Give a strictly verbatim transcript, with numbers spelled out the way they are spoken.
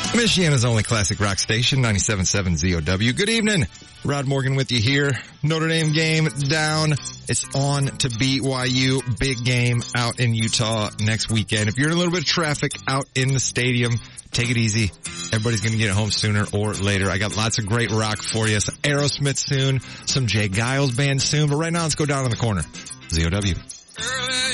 Michiana's only classic rock station, ninety-seven point seven Z O W. Good evening. Rod Morgan with you here. Notre Dame game down. It's on to B Y U. Big game out in Utah next weekend. If you're in a little bit of traffic out in the stadium, take it easy. Everybody's going to get home sooner or later. I got lots of great rock for you. Some Aerosmith soon, some Jay Giles band soon. But right now, let's go down in the corner. Z O W.